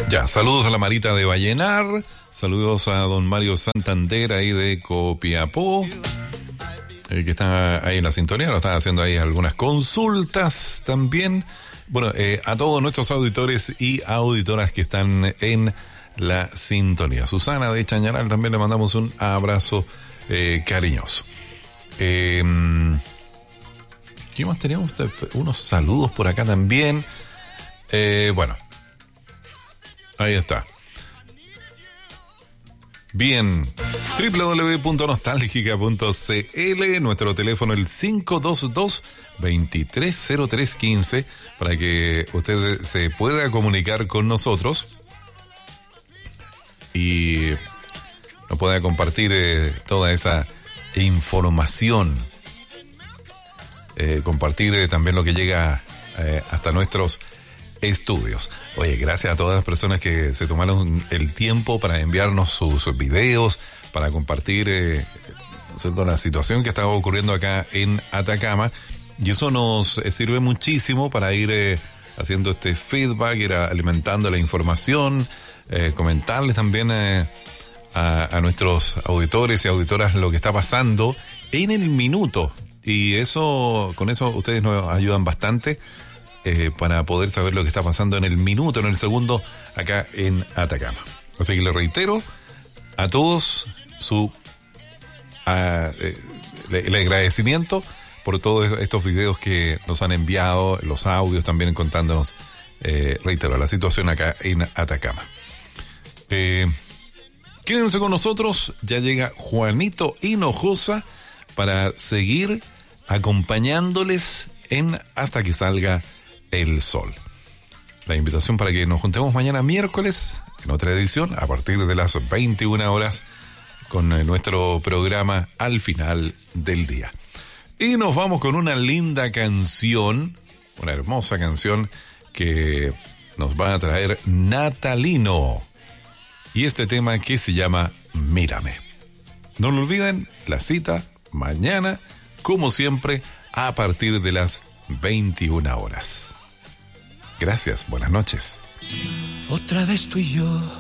Ya, saludos a la Marita de Vallenar, saludos a don Mario Santander ahí de Copiapó, que está ahí en la sintonía, nos están haciendo ahí algunas consultas también. Bueno, a todos nuestros auditores y auditoras que están en la sintonía. Susana de Chañaral también le mandamos un abrazo cariñoso. ¿Qué más teníamos? Unos saludos por acá también. Bueno, ahí está. Bien, www.nostalgica.cl, nuestro teléfono el 522-230315 para que usted se pueda comunicar con nosotros y nos pueda compartir toda esa información, compartir también lo que llega hasta nuestros estudios. Oye, gracias a todas las personas que se tomaron el tiempo para enviarnos sus videos, para compartir ¿cierto?, la situación que estaba ocurriendo acá en Atacama, y eso nos sirve muchísimo para ir haciendo este feedback, ir alimentando la información, comentarles también a nuestros auditores y auditoras lo que está pasando en el minuto, y eso, con eso ustedes nos ayudan bastante para poder saber lo que está pasando en el minuto, en el segundo, acá en Atacama. Así que les reitero a todos el agradecimiento por todos estos videos que nos han enviado, los audios también contándonos, reitero, la situación acá en Atacama. Quédense con nosotros, ya llega Juanito Hinojosa para seguir acompañándoles en Hasta que salga el sol. La invitación para que nos juntemos mañana miércoles en otra edición a partir de las 21 horas con nuestro programa Al Final del Día. Y nos vamos con una linda canción, una hermosa canción que nos va a traer Natalino, y este tema que se llama Mírame. No lo olviden, la cita mañana, como siempre, a partir de las 21 horas. Gracias, buenas noches. Otra vez tú y yo,